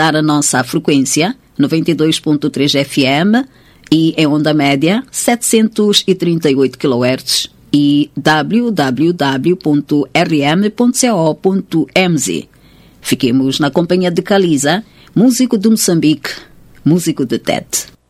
conectar a nossa frequência 92.3 FM e em onda média 738 kHz e www.rm.co.mz. Fiquemos na companhia de Caliza, músico de Moçambique, músico de Tete.